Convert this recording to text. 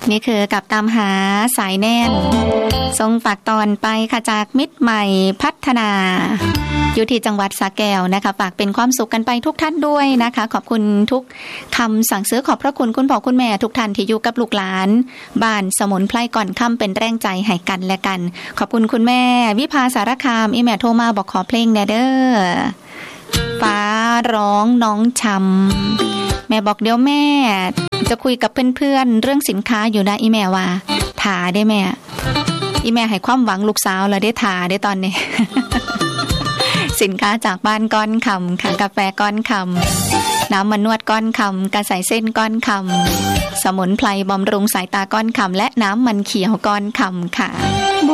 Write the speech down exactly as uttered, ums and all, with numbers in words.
นี่คือกับตามหาสายแน่นทรงฝากตอนไปค่ะจากมิตรใหม่พัฒนาอยู่ที่จังหวัดสระแก้วนะคะฝากเป็นความสุขกันไปทุกท่านด้วยนะคะขอบคุณทุกคำสั่งซื้อขอบพระคุณคุณพ่อคุณแม่ทุกท่านที่อยู่กับลูกหลานบ้านสมุนไพรก่อนค่ำเป็นแรงใจให้กันและกันขอบคุณคุณแม่วิภาสารคามอีแม่โทรมาบอกขอเพลงแน่เด้อฟ้าร้องน้องชำแม่บอกเดี๋ยวแม่จะคุยกับเพื่อนๆเรื่องสินค้าอยู่นะอีแม่ว่าถาได้แม่อีแม่ให้ความหวังลูกสาวแล้วได้ถาได้ตอนนี้ สินค้าจากบ้านก้อนคำค่ะกาแฟก้อนคำน้ำมันนวดก้อนคำกระใสเส้นก้อนคำสมุนไพรบำรุงสายตาก้อนคำและน้ำมันเขียวก้อนคำค่ะ